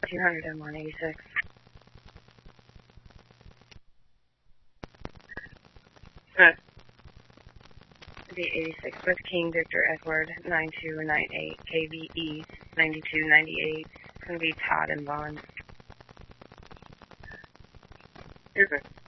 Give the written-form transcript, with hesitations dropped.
200 M186. The 86 with King Victor Edward 9298 KVE 9298. It's going to be Todd and Vaughn. Excuse me.